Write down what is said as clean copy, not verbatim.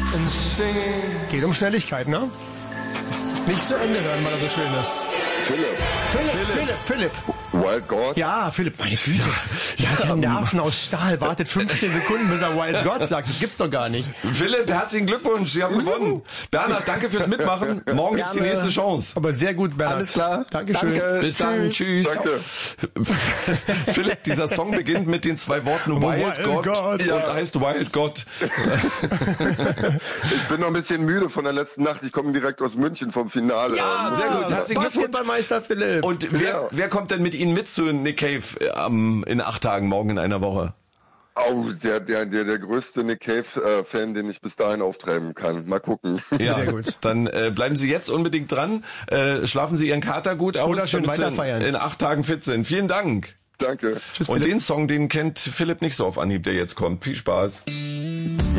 and singing. Geht um Schnelligkeit, ne? Nicht zu Ende hören, weil er so schön ist. Philipp. Wild God? Ja, Philipp, meine Güte. Der hat Nerven aus Stahl, wartet 15 Sekunden, bis er Wild God sagt. Das gibt's doch gar nicht. Philipp, herzlichen Glückwunsch, Sie haben gewonnen. Bernhard, danke fürs Mitmachen. Morgen gibt's die nächste Chance. Aber sehr gut, Bernhard. Alles klar. Dankeschön. Danke. Bis dann, tschüss. Danke. Philipp, dieser Song beginnt mit den 2 Worten Wild God und heißt Wild God. Ich bin noch ein bisschen müde von der letzten Nacht. Ich komme direkt aus München vom Finale. Ja, sehr gut. Herzlichen Glückwunsch. Basketballmeister Philipp. Und wer kommt denn mit Ihnen mit zu Nick Cave in 8 Tagen, morgen in einer Woche? Oh, der größte Nick Cave-Fan, den ich bis dahin auftreiben kann. Mal gucken. Ja, sehr gut. Dann bleiben Sie jetzt unbedingt dran. Schlafen Sie Ihren Kater gut aus. Oder schön weiterfeiern. In 8 Tagen fit sind. Vielen Dank. Danke. Tschüss, Und Philipp. den Song, den kennt Philipp nicht so auf Anhieb, der jetzt kommt. Viel Spaß.